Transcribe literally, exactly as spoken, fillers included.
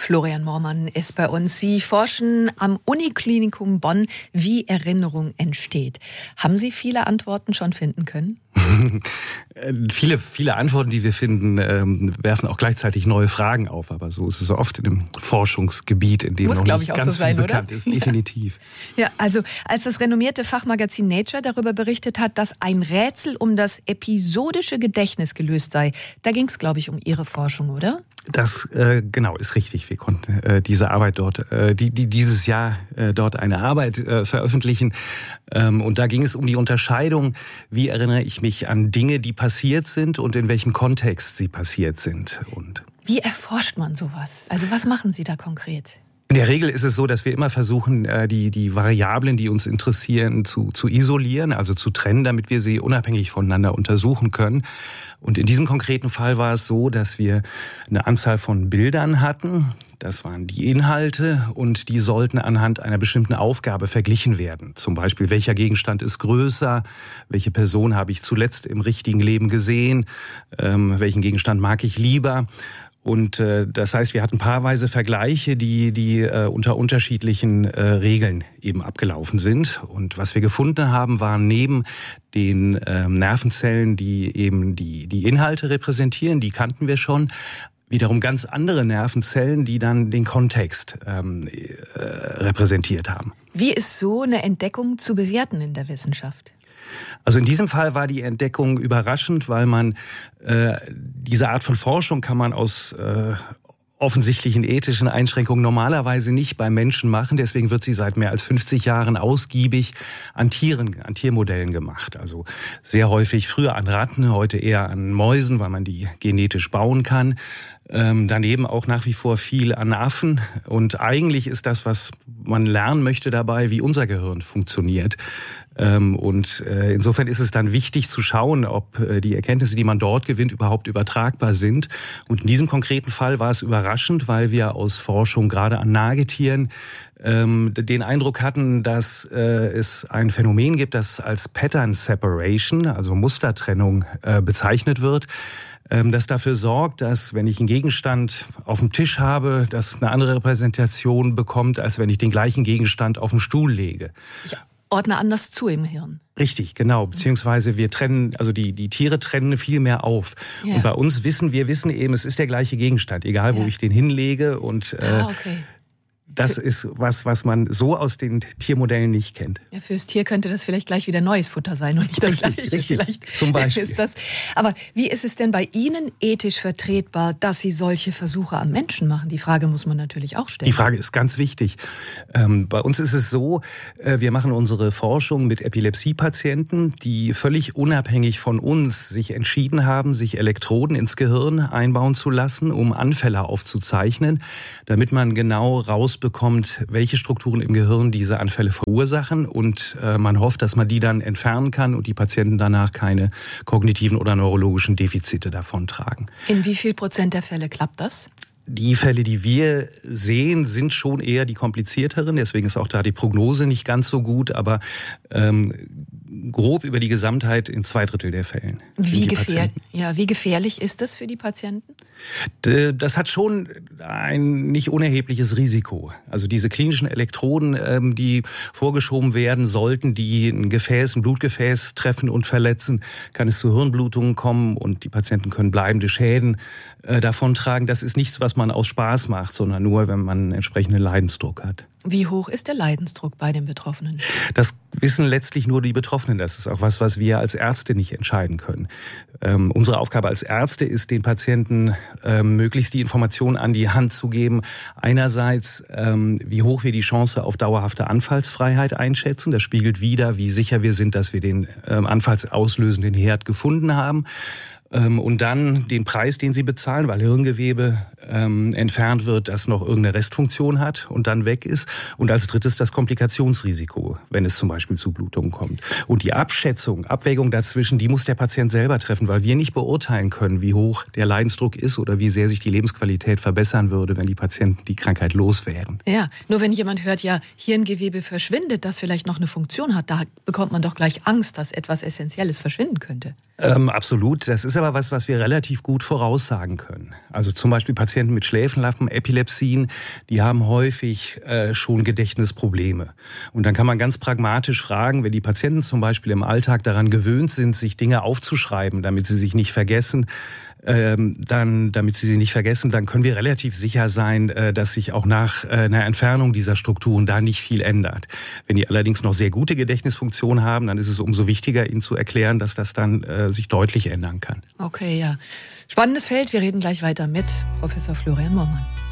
Florian Moormann ist bei uns. Sie forschen am Uniklinikum Bonn, wie Erinnerung entsteht. Haben Sie viele Antworten schon finden können? viele, viele Antworten, die wir finden, ähm, werfen auch gleichzeitig neue Fragen auf. Aber so ist es oft in einem Forschungsgebiet, in dem Muss, noch nicht ich, auch ganz so sein, viel bekannt oder? ist. Definitiv. Ja. ja, also als das renommierte Fachmagazin Nature darüber berichtet hat, dass ein Rätsel um das episodische Gedächtnis gelöst sei, da ging es, glaube ich, um Ihre Forschung, oder? Das äh, genau ist richtig. Wir konnten äh, diese Arbeit dort, äh, die, die dieses Jahr äh, dort eine Arbeit äh, veröffentlichen. Ähm, und da ging es um die Unterscheidung, wie erinnere ich mich an Dinge, die passiert sind und in welchem Kontext sie passiert sind. Und wie erforscht man sowas? Also was machen Sie da konkret? In der Regel ist es so, dass wir immer versuchen, die, die Variablen, die uns interessieren, zu, zu isolieren, also zu trennen, damit wir sie unabhängig voneinander untersuchen können. Und in diesem konkreten Fall war es so, dass wir eine Anzahl von Bildern hatten. Das waren die Inhalte und die sollten anhand einer bestimmten Aufgabe verglichen werden. Zum Beispiel, welcher Gegenstand ist größer, welche Person habe ich zuletzt im richtigen Leben gesehen, ähm, welchen Gegenstand mag ich lieber. Und äh, das heißt, wir hatten paarweise Vergleiche, die, die äh, unter unterschiedlichen äh, Regeln eben abgelaufen sind. Und was wir gefunden haben, waren neben den äh, Nervenzellen, die eben die, die Inhalte repräsentieren, die kannten wir schon, wiederum ganz andere Nervenzellen, die dann den Kontext ähm, äh, repräsentiert haben. Wie ist so eine Entdeckung zu bewerten in der Wissenschaft? Also in diesem Fall war die Entdeckung überraschend, weil man äh, diese Art von Forschung kann man aus äh, offensichtlichen ethischen Einschränkungen normalerweise nicht beim Menschen machen. Deswegen wird sie seit mehr als fünfzig Jahren ausgiebig an Tieren, an Tiermodellen gemacht. Also sehr häufig früher an Ratten, heute eher an Mäusen, weil man die genetisch bauen kann. Ähm, daneben auch nach wie vor viel an Affen. Und eigentlich ist das, was man lernen möchte dabei, wie unser Gehirn funktioniert. Ähm, und äh, insofern ist es dann wichtig zu schauen, ob äh, die Erkenntnisse, die man dort gewinnt, überhaupt übertragbar sind. Und in diesem konkreten Fall war es überraschend, weil wir aus Forschung gerade an Nagetieren ähm, den Eindruck hatten, dass äh, es ein Phänomen gibt, das als Pattern Separation, also Mustertrennung, äh, bezeichnet wird. Das dafür sorgt, dass, wenn ich einen Gegenstand auf dem Tisch habe, das eine andere Repräsentation bekommt, als wenn ich den gleichen Gegenstand auf den Stuhl lege. Ich ordne anders zu im Hirn. Richtig, genau. Beziehungsweise wir trennen, also die, die Tiere trennen viel mehr auf. Ja. Und bei uns wissen, wir wissen eben, es ist der gleiche Gegenstand, egal wo ja. ich den hinlege. Und äh, ah, okay. Das ist was, was man so aus den Tiermodellen nicht kennt. Ja, fürs Tier könnte das vielleicht gleich wieder neues Futter sein und nicht das richtig, gleiche. Richtig, vielleicht zum Beispiel. Ist das. Aber wie ist es denn bei Ihnen ethisch vertretbar, dass Sie solche Versuche am Menschen machen? Die Frage muss man natürlich auch stellen. Die Frage ist ganz wichtig. Ähm, bei uns ist es so, äh, wir machen unsere Forschung mit Epilepsiepatienten, die völlig unabhängig von uns sich entschieden haben, sich Elektroden ins Gehirn einbauen zu lassen, um Anfälle aufzuzeichnen, damit man genau rausbekommt, bekommt, welche Strukturen im Gehirn diese Anfälle verursachen und äh, man hofft, dass man die dann entfernen kann und die Patienten danach keine kognitiven oder neurologischen Defizite davontragen. In wie viel Prozent der Fälle klappt das? Die Fälle, die wir sehen, sind schon eher die komplizierteren. Deswegen ist auch da die Prognose nicht ganz so gut, aber ähm, grob über die Gesamtheit in zwei Drittel der Fällen. Wie, gefähr- ja, wie gefährlich ist das für die Patienten? Das hat schon ein nicht unerhebliches Risiko. Also diese klinischen Elektroden, die vorgeschoben werden sollten, die ein Gefäß, ein Blutgefäß treffen und verletzen, kann es zu Hirnblutungen kommen und die Patienten können bleibende Schäden davontragen. Das ist nichts, was man aus Spaß macht, sondern nur, wenn man einen entsprechenden Leidensdruck hat. Wie hoch ist der Leidensdruck bei den Betroffenen? Das wissen letztlich nur die Betroffenen. Das ist auch was, was wir als Ärzte nicht entscheiden können. Ähm, unsere Aufgabe als Ärzte ist, den Patienten ähm, möglichst die Informationen an die Hand zu geben. Einerseits, ähm, wie hoch wir die Chance auf dauerhafte Anfallsfreiheit einschätzen. Das spiegelt wider, wie sicher wir sind, dass wir den ähm, anfallsauslösenden Herd gefunden haben. Und dann den Preis, den sie bezahlen, weil Hirngewebe ähm, entfernt wird, das noch irgendeine Restfunktion hat und dann weg ist. Und als drittes das Komplikationsrisiko, wenn es zum Beispiel zu Blutungen kommt. Und die Abschätzung, Abwägung dazwischen, die muss der Patient selber treffen, weil wir nicht beurteilen können, wie hoch der Leidensdruck ist oder wie sehr sich die Lebensqualität verbessern würde, wenn die Patienten die Krankheit los wären. Ja, nur wenn jemand hört, ja, Hirngewebe verschwindet, das vielleicht noch eine Funktion hat, da bekommt man doch gleich Angst, dass etwas Essentielles verschwinden könnte. Ähm, absolut. Das ist aber was, was wir relativ gut voraussagen können. Also zum Beispiel Patienten mit Schläfenlappen, Epilepsien, die haben häufig äh, schon Gedächtnisprobleme. Und dann kann man ganz pragmatisch fragen, wenn die Patienten zum Beispiel im Alltag daran gewöhnt sind, sich Dinge aufzuschreiben, damit sie sich nicht vergessen, ähm, dann, damit sie sie nicht vergessen, dann können wir relativ sicher sein, äh, dass sich auch nach äh, einer Entfernung dieser Strukturen da nicht viel ändert. Wenn die allerdings noch sehr gute Gedächtnisfunktion haben, dann ist es umso wichtiger, ihnen zu erklären, dass das dann äh, sich deutlich ändern kann. Okay, ja. Spannendes Feld. Wir reden gleich weiter mit Professor Florian Mommann.